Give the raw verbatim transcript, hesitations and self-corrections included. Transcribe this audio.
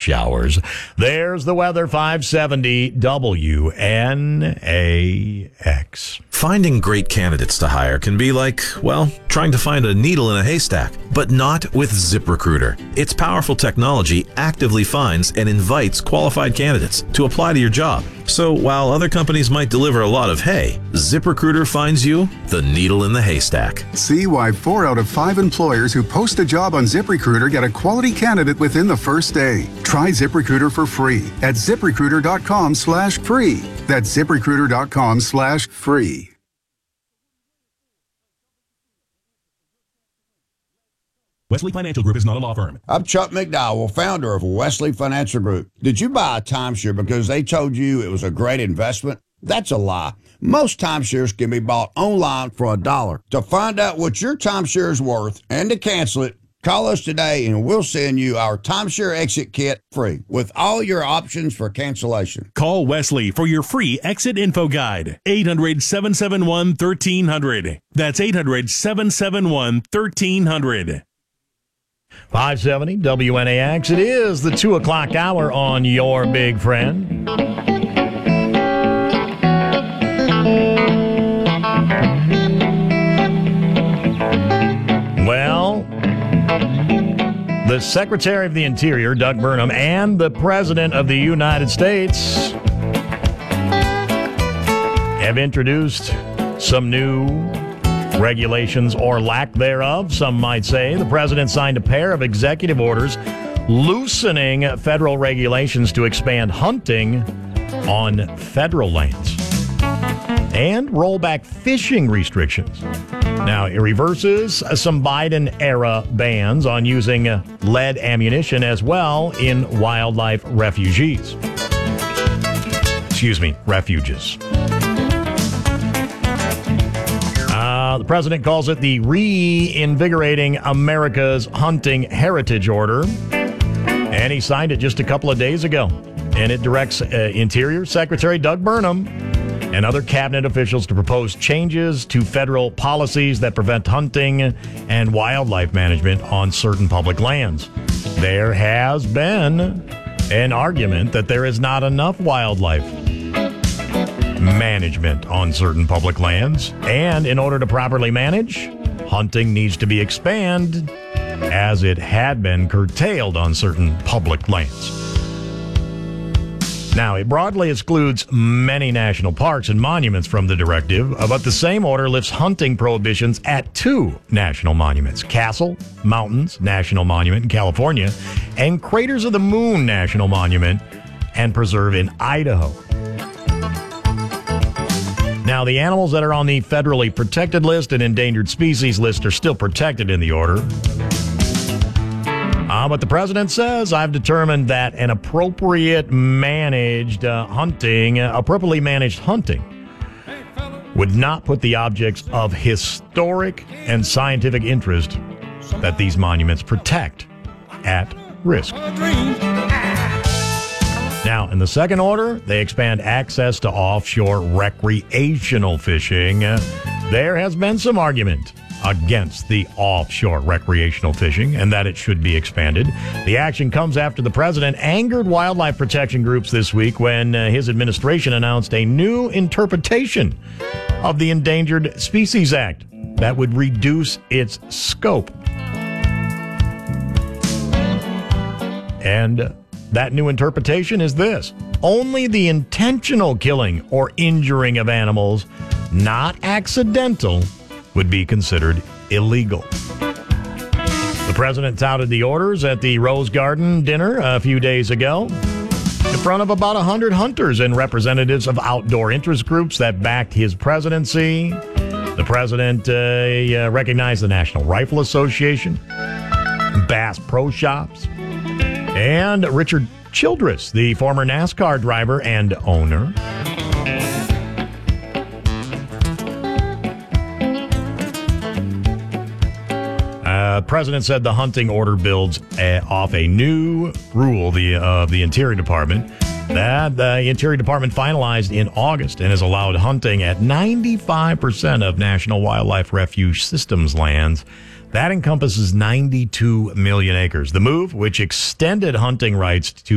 showers. There's the weather, five seventy W N A X. Finding great candidates to hire can be like, well, trying to find a needle in a haystack, but not with ZipRecruiter. Its powerful technology actively finds and invites qualified candidates to apply to your job. So while other companies might deliver a lot of hay, ZipRecruiter finds you the needle in the haystack. See why four out of five employers who post a job on ZipRecruiter get a quality candidate within the first day. Try ZipRecruiter for free at ZipRecruiter.com slash free. That's ZipRecruiter.com slash free. Wesley Financial Group is not a law firm. I'm Chuck McDowell, founder of Wesley Financial Group. Did you buy a timeshare because they told you it was a great investment? That's a lie. Most timeshares can be bought online for a dollar. To find out what your timeshare is worth and to cancel it, call us today and we'll send you our timeshare exit kit free with all your options for cancellation. Call Wesley for your free exit info guide. eight hundred, seven seven one, one three hundred. That's eight hundred, seven seven one, one three hundred. five seventy W N A X. It is the two o'clock hour on Your Big Friend. Well, the Secretary of the Interior, Doug Burnham, and the President of the United States have introduced some new regulations, or lack thereof, some might say. The president signed a pair of executive orders loosening federal regulations to expand hunting on federal lands and roll back fishing restrictions. Now, it reverses some Biden-era bans on using lead ammunition as well in wildlife refuges. Excuse me, refuges. Uh, the president calls it the Reinvigorating America's Hunting Heritage Order, and he signed it just a couple of days ago. And it directs uh, Interior Secretary Doug Burnham and other cabinet officials to propose changes to federal policies that prevent hunting and wildlife management on certain public lands. There has been an argument that there is not enough wildlife management on certain public lands, and in order to properly manage, hunting needs to be expanded as it had been curtailed on certain public lands. Now, it broadly excludes many national parks and monuments from the directive, but the same order lifts hunting prohibitions at two national monuments, Castle Mountains National Monument in California and Craters of the Moon National Monument and Preserve in Idaho. Now, the animals that are on the federally protected list and endangered species list are still protected in the order. Uh, but the president says, I've determined that an appropriate managed uh, hunting, uh, appropriately managed hunting would not put the objects of historic and scientific interest that these monuments protect at risk. Now, in the second order, they expand access to offshore recreational fishing. Uh, there has been some argument against the offshore recreational fishing and that it should be expanded. The action comes after the president angered wildlife protection groups this week when uh, his administration announced a new interpretation of the Endangered Species Act that would reduce its scope. And that new interpretation is this: only the intentional killing or injuring of animals, not accidental, would be considered illegal. The president touted the orders at the Rose Garden dinner a few days ago in front of about one hundred hunters and representatives of outdoor interest groups that backed his presidency. The president uh, uh, recognized the National Rifle Association, Bass Pro Shops, and Richard Childress, the former NASCAR driver and owner. Uh, the president said the hunting order builds uh, off a new rule the of uh, the Interior Department that the Interior Department finalized in August and has allowed hunting at ninety-five percent of National Wildlife Refuge Systems lands. That encompasses ninety-two million acres. The move, which extended hunting rights to